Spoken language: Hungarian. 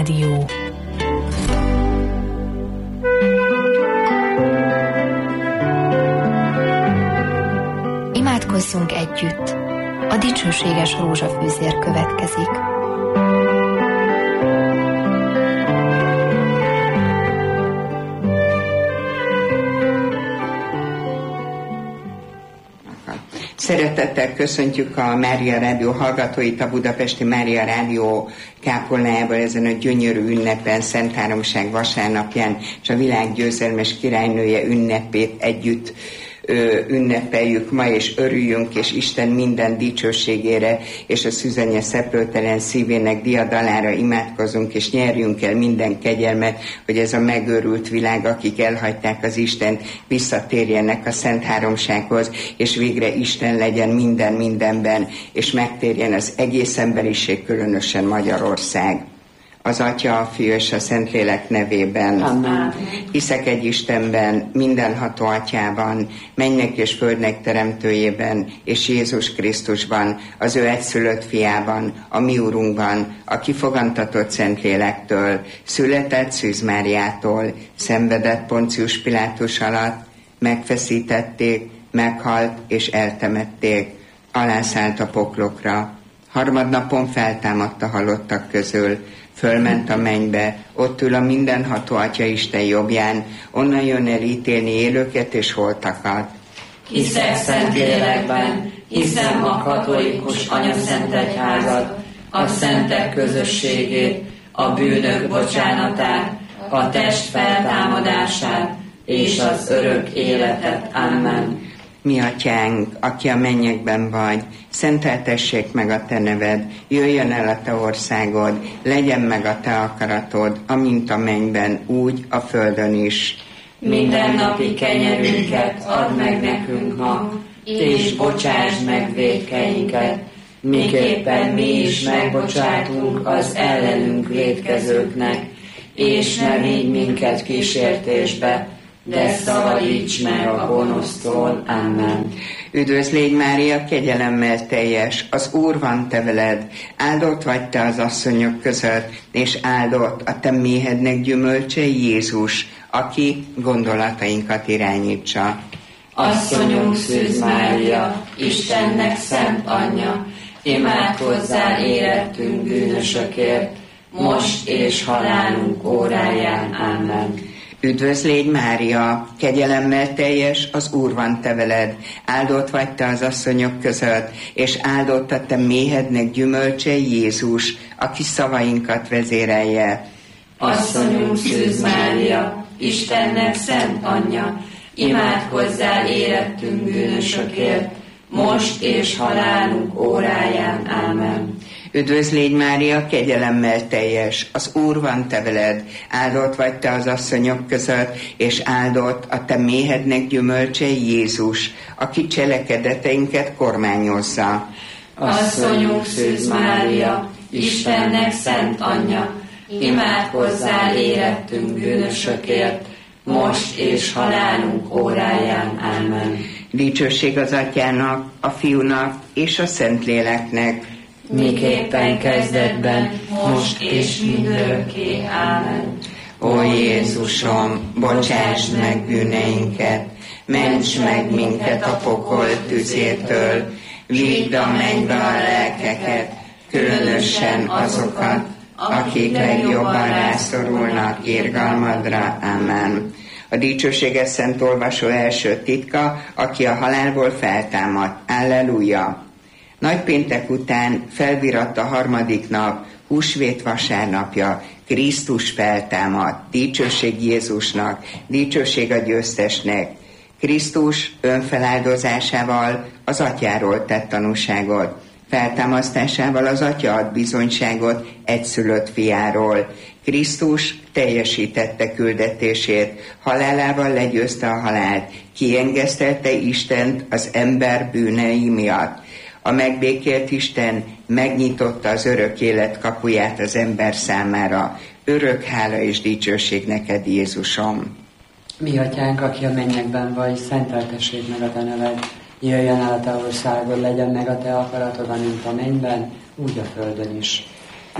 Rádió. Imádkozzunk együtt. A dicsőséges rózsafűzér következik. Szeretettel köszöntjük a Mária Rádió hallgatóit a budapesti Mária Rádió kápolnájában ezen a gyönyörű ünnepen, Szent Háromság vasárnapján, és a világ győzelmes királynője ünnepét együtt ünnepeljük ma, és örüljünk, és Isten minden dicsőségére és a szüzenye szeplőtelen szívének diadalára imádkozunk, és nyerjünk el minden kegyelmet, hogy ez a megőrült világ, akik elhagyták az Istent, visszatérjenek a Szent Háromsághoz, és végre Isten legyen mindenben, és megtérjen az egész emberiség, különösen Magyarország. Az Atya, a Fiú és a Szentlélek nevében. Amen. Hiszek egy Istenben, mindenható Atyában, mennek és földnek teremtőjében, és Jézus Krisztusban, az ő egyszülött fiában, a mi Urunkban, aki fogantatott Szentlélektől, született Szűz Máriától, szenvedett Poncius Pilátus alatt, megfeszítették, meghalt és eltemették, alászállt a poklokra. Harmadnapon feltámadt a halottak közül, fölment a mennybe, ott ül a mindenható Atya Isten jobbján, onnan jön el ítélni élőket és holtakat. Hiszek Szentlélekben, hiszem a katolikus anyaszent egyházat, a szentek közösségét, a bűnök bocsánatát, a test feltámadását és az örök életet. Amen. Mi Atyánk, aki a mennyekben vagy, szenteltessék meg a te neved, jöjjön el a te országod, legyen meg a te akaratod, amint a mennyben, úgy a földön is. Mindennapi kenyerünket add meg nekünk ma, és bocsásd meg vétkeinket, miképpen mi is megbocsátunk az ellenünk vétkezőknek, és ne vigy minket kísértésbe, de szabadíts meg a gonosztól. Amen. Üdvözl légy Mária, kegyelemmel teljes, az Úr van te veled, áldott vagy te az asszonyok között, és áldott a te méhednek gyümölcse Jézus, aki gondolatainkat irányítsa. Asszonyunk Szűz Mária, Istennek szent anyja, imádkozzál érettünk bűnösökért, most és halálunk óráján. Amen. Üdvözl légy Mária, kegyelemmel teljes, az Úr van te veled, áldott vagy te az asszonyok között, és áldott a te méhednek gyümölcse Jézus, aki szavainkat vezérelje. Asszonyunk Szűz Mária, Istennek szent anyja, imádkozzál érettünk bűnösökért, most és halálunk óráján. Amen. Üdvözl légy Mária, kegyelemmel teljes, az Úr van te veled, áldott vagy te az asszonyok között, és áldott a te méhednek gyümölcse Jézus, aki cselekedeteinket kormányozza. Asszonyunk Szűz Mária, Istennek szent anyja, imádkozzál érettünk bűnösökért, most és halálunk óráján. Amen. Dicsőség az Atyának, a Fiúnak és a Szentléleknek, miképpen kezdetben, most és mindörökké. Amen. Ó Jézusom, bocsásd meg bűneinket, ments meg minket a pokol tüzétől, vidd a mennybe a lelkeket, különösen azokat, akik legjobban rászorulnak irgalmadra. Amen. A dicsőséges szent olvasó első titka, aki a halálból feltámad. Alleluja! Nagypéntek után felviratt a harmadik nap, húsvét vasárnapja, Krisztus feltámad, dicsőség Jézusnak, dicsőség a győztesnek. Krisztus önfeláldozásával az Atyáról tett tanúságot, feltámasztásával az Atya ad bizonyságot egyszülött fiáról. Krisztus teljesítette küldetését, halálával legyőzte a halált, kiengesztelte Istent az ember bűnei miatt. A megbékélt Isten megnyitotta az örök élet kapuját az ember számára. Örök hála és dicsőség neked, Jézusom! Mi Atyánk, aki a mennyekben vagy, szenteltessék meg a te neved, jöjjön el a te országod, legyen meg a te akaratod, amint a mennyben, úgy a földön is.